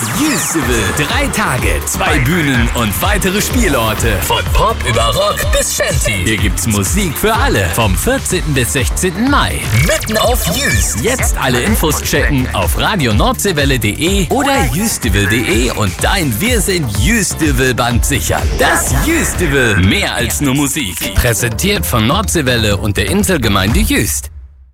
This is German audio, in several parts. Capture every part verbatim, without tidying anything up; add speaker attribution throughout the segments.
Speaker 1: Jüstival. Drei Tage, zwei Bühnen und weitere Spielorte. Von Pop über Rock bis Shanty. Hier gibt's Musik für alle. Vom vierzehnten bis sechzehnten Mai. Mitten auf Jüst. Jetzt alle Infos checken auf radio nordseewelle punkt de oder jüstival punkt de und dein Wir sind Jüstival Band sichern. Das Jüstival. Mehr als nur Musik. Präsentiert von Nordseewelle und der Inselgemeinde Jüst.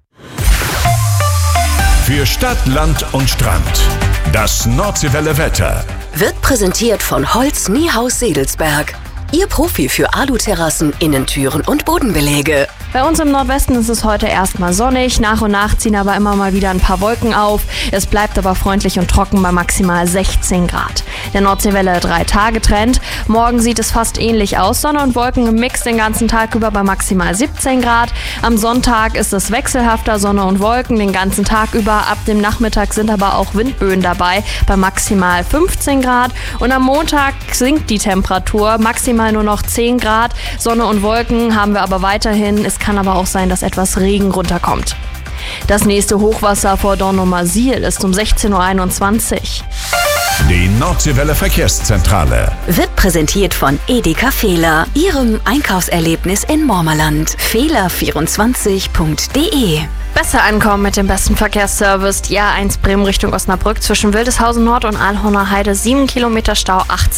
Speaker 2: Für Stadt, Land und Strand. Das Nordseewelle Wetter.
Speaker 3: Wird präsentiert von Holz Niehaus Sedelsberg. Ihr Profi für Aluterrassen, Innentüren und Bodenbelege.
Speaker 4: Bei uns im Nordwesten ist es heute erstmal sonnig, nach und nach ziehen aber immer mal wieder ein paar Wolken auf. Es bleibt aber freundlich und trocken bei maximal sechzehn Grad. Der Nordseewelle drei Tage Trend. Morgen sieht es fast ähnlich aus. Sonne und Wolken im Mix den ganzen Tag über bei maximal siebzehn Grad. Am Sonntag ist es wechselhafter, Sonne und Wolken den ganzen Tag über. Ab dem Nachmittag sind aber auch Windböen dabei bei maximal fünfzehn Grad. Und am Montag sinkt die Temperatur maximal nur noch zehn Grad. Sonne und Wolken haben wir aber weiterhin. Es kann aber auch sein, dass etwas Regen runterkommt. Das nächste Hochwasser vor Dornumersiel ist um sechzehn Uhr einundzwanzig.
Speaker 2: Die Nordseewelle Verkehrszentrale
Speaker 3: Wird präsentiert von Edeka Fehler, Ihrem Einkaufserlebnis in Mormerland. fehler vierundzwanzig punkt de.
Speaker 4: Besser ankommen mit dem besten Verkehrsservice. Die A eins Bremen Richtung Osnabrück zwischen Wildeshausen Nord und Alhorner Heide. sieben Kilometer Stau, achtzehn